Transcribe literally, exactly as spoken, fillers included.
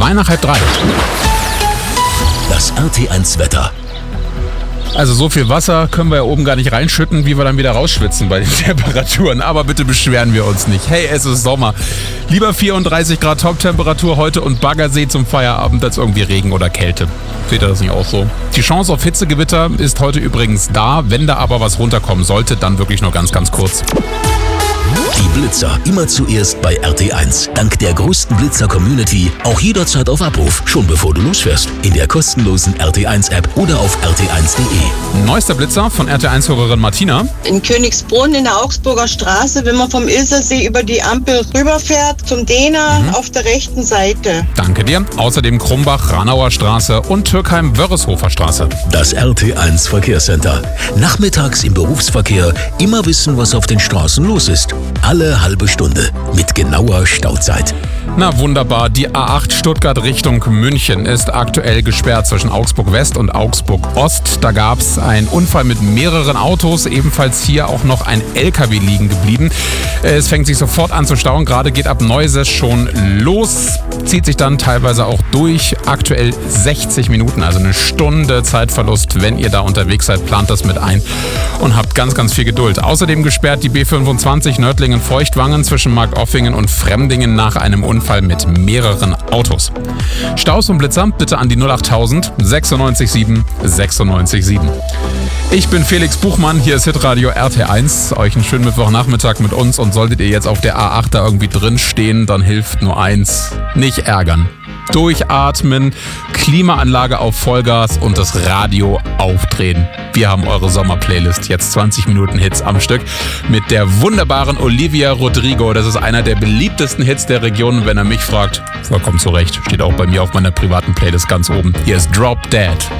zwei nach halb drei. Das R T eins Wetter. Also so viel Wasser können wir ja oben gar nicht reinschütten, wie wir dann wieder rausschwitzen bei den Temperaturen. Aber bitte beschweren wir uns nicht. Hey, es ist Sommer. Lieber vierunddreißig Grad Top-Temperatur heute und Baggersee zum Feierabend als irgendwie Regen oder Kälte. Seht ihr das nicht auch so? Die Chance auf Hitzegewitter ist heute übrigens da. Wenn da aber was runterkommen sollte, dann wirklich nur ganz, ganz kurz. Die Blitzer immer zuerst bei R T eins. Dank der größten Blitzer-Community auch jederzeit auf Abruf, schon bevor du losfährst. In der kostenlosen R T eins App oder auf r t eins punkt de. Neuester Blitzer von R T eins-Hörerin Martina. In Königsbrunn in der Augsburger Straße, wenn man vom Ilsersee über die Ampel rüberfährt, zum Dehner mhm. auf der rechten Seite. Danke dir. Außerdem Krumbach, Ranauer Straße und Türkheim-Wörreshofer Straße. Das R T eins Verkehrscenter. Nachmittags im Berufsverkehr immer wissen, was auf den Straßen los ist. Alle halbe Stunde mit genauer Stauzeit. Na wunderbar, die A acht Stuttgart Richtung München ist aktuell gesperrt zwischen Augsburg West und Augsburg Ost. Da gab es einen Unfall mit mehreren Autos, ebenfalls hier auch noch ein L K W liegen geblieben. Es fängt sich sofort an zu stauen, gerade geht ab Neuses schon los, zieht sich dann teilweise auch durch. Aktuell sechzig Minuten, also eine Stunde Zeitverlust. Wenn ihr da unterwegs seid, plant das mit ein und habt ganz, ganz viel Geduld. Außerdem gesperrt die B fünfundzwanzig Nördlingen-Feuchtwangen zwischen Markoffingen und Fremdingen nach einem Unfall mit mehreren Autos. Staus und Blitzer bitte an die null achttausend sechsundneunzig sieben sechsundneunzig sieben. Ich bin Felix Buchmann, hier ist Hitradio R T eins. Euch einen schönen Mittwochnachmittag mit uns und solltet ihr jetzt auf der A acht da irgendwie drin stehen, dann hilft nur eins: nicht ärgern. Durchatmen, Klimaanlage auf Vollgas und das Radio aufdrehen. Wir haben eure Sommerplaylist, jetzt zwanzig Minuten Hits am Stück mit der wunderbaren Olivia Rodrigo. Das ist einer der beliebtesten Hits der Region. Wenn er mich fragt, vollkommen zu Recht, steht auch bei mir auf meiner privaten Playlist ganz oben. Hier ist Drop Dead.